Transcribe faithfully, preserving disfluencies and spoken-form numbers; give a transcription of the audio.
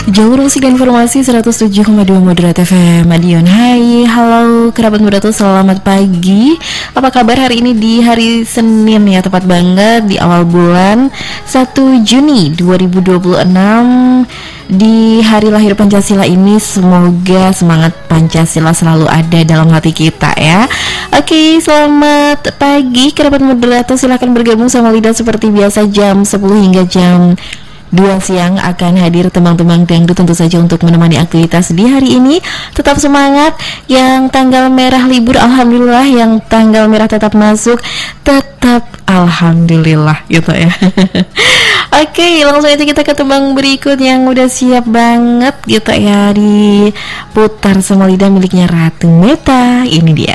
Jalur musik dan informasi seratus tujuh koma dua Moderat F M Madiun. Hai, halo kerabat Moderat, selamat pagi. Apa kabar hari ini di hari Senin ya, tepat banget di awal bulan satu Juni dua ribu dua puluh enam. Di hari lahir Pancasila ini, semoga semangat Pancasila selalu ada dalam hati kita ya. Oke, selamat pagi kerabat Moderator, silahkan bergabung sama Lidah seperti biasa jam sepuluh hingga jam dua siang akan hadir teman-teman dangdut tentu saja untuk menemani aktivitas di hari ini. Tetap semangat, yang tanggal merah libur alhamdulillah, yang tanggal merah tetap masuk tetap alhamdulillah gitu ya. Oke, langsung aja kita ke tembang berikut yang udah siap banget gitu ya, diputar sama lidah miliknya Ratu Meta. Ini dia.